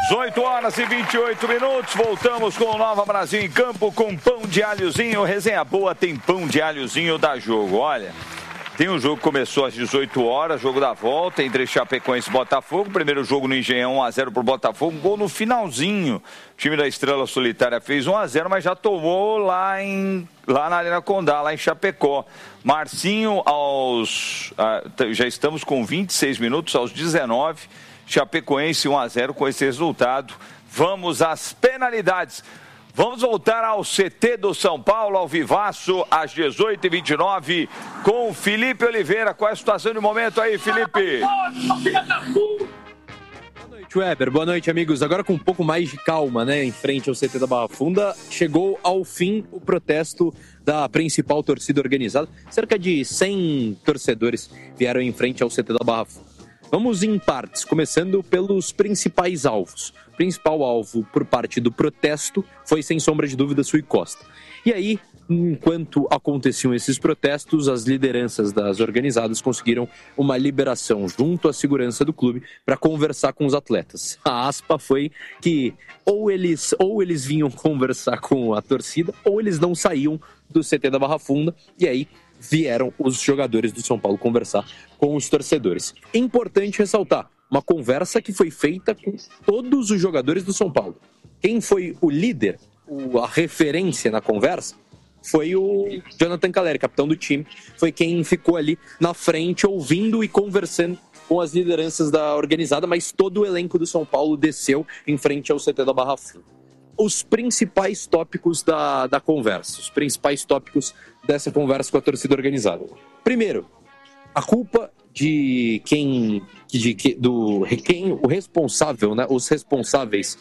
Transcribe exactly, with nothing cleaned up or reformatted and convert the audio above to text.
dezoito horas e vinte e oito minutos, voltamos com o Nova Brasil em campo com pão de alhozinho. Resenha boa, tem pão de alhozinho da Jogo. Olha, tem um jogo que começou às dezoito horas, jogo da volta entre Chapecoense e Botafogo. Primeiro jogo no Engenhão, um a zero pro Botafogo, um gol no finalzinho. O time da Estrela Solitária fez um a zero, mas já tomou lá, em, lá na Arena Condá, lá em Chapecó. Marcinho, aos, ah, já estamos com vinte e seis minutos, aos dezenove. Chapecoense um a zero com esse resultado. Vamos às penalidades. Vamos voltar ao C T do São Paulo, ao Vivaço, às dezoito e vinte e nove, com Felipe Oliveira. Qual é a situação de momento aí, Felipe? Boa noite, Weber. Boa noite, amigos. Agora com um pouco mais de calma, né, em frente ao C T da Barra Funda, chegou ao fim o protesto da principal torcida organizada. Cerca de cem torcedores vieram em frente ao C T da Barra Funda. Vamos em partes, começando pelos principais alvos. O principal alvo por parte do protesto foi, sem sombra de dúvida, Rui Costa. E aí, enquanto aconteciam esses protestos, as lideranças das organizadas conseguiram uma liberação junto à segurança do clube para conversar com os atletas. A aspa foi que ou eles, ou eles vinham conversar com a torcida ou eles não saíam do C T da Barra Funda, e aí vieram os jogadores do São Paulo conversar com os torcedores. Importante ressaltar, uma conversa que foi feita com todos os jogadores do São Paulo. Quem foi o líder, a referência na conversa, foi o Jonathan Calleri, capitão do time. Foi quem ficou ali na frente, ouvindo e conversando com as lideranças da organizada, mas todo o elenco do São Paulo desceu em frente ao C T da Barra Funda. Os principais tópicos da, da conversa, os principais tópicos dessa conversa com a torcida organizada. Primeiro, a culpa de quem, de, do, quem o responsável, né, os responsáveis